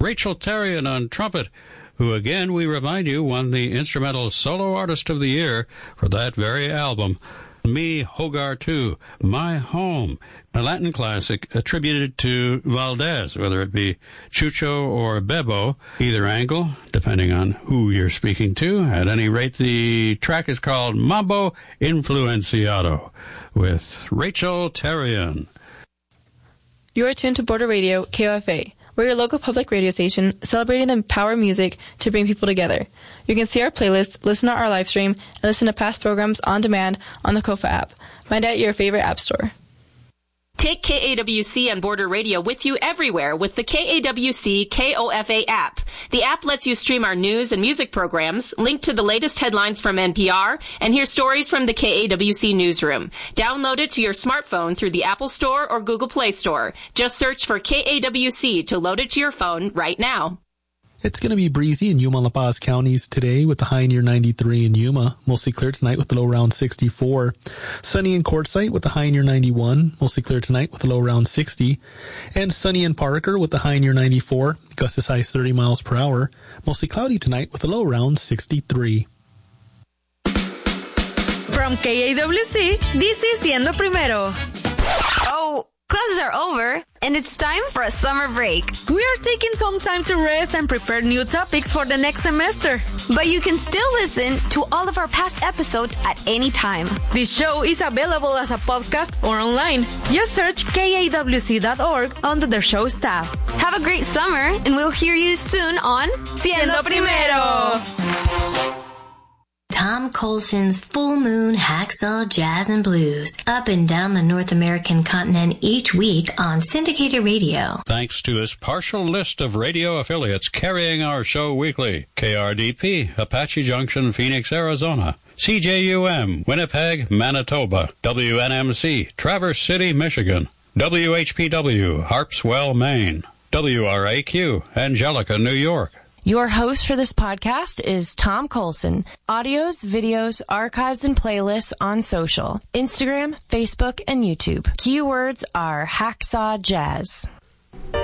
Rachel Therrien on trumpet, who again, we remind you, won the Instrumental Solo Artist of the Year for that very album. Mi Hogar Tu, My Home, a Latin classic attributed to Valdez, whether it be Chucho or Bebo, either angle, depending on who you're speaking to. At any rate, the track is called Mambo Influenciado with Rachel Therrien. You are tuned to Border Radio, KOFA. We're your local public radio station celebrating the power of music to bring people together. You can see our playlist, listen to our live stream, and listen to past programs on demand on the KOFA app. Find it at your favorite app store. Take KAWC and Border Radio with you everywhere with the KAWC KOFA app. The app lets you stream our news and music programs, link to the latest headlines from NPR, and hear stories from the KAWC newsroom. Download it to your smartphone through the Apple Store or Google Play Store. Just search for KAWC to load it to your phone right now. It's going to be breezy in Yuma and La Paz counties today with the high near 93 in Yuma. Mostly clear tonight with the low around 64. Sunny in Quartzsite with the high near 91. Mostly clear tonight with the low around 60. And sunny in Parker with the high near 94. Gusts as high as 30 miles per hour. Mostly cloudy tonight with the low around 63. From KAWC, this is Siendo Primero. Oh, classes are over, and it's time for a summer break. We are taking some time to rest and prepare new topics for the next semester. But you can still listen to all of our past episodes at any time. This show is available as a podcast or online. Just search KAWC.org under the show's tab. Have a great summer, and we'll hear you soon on Siendo Primero. Tom Colson's Full Moon Hacksaw Jazz and Blues, up and down the North American continent each week on syndicated radio. Thanks to his partial list of radio affiliates carrying our show weekly. KRDP, Apache Junction, Phoenix, Arizona. CJUM, Winnipeg, Manitoba. WNMC, Traverse City, Michigan. WHPW, Harpswell, Maine. WRAQ, Angelica, New York. Your host for this podcast is Tom Colson. Audios, videos, archives, and playlists on social. Instagram, Facebook, and YouTube. Keywords are Hacksaw Jazz.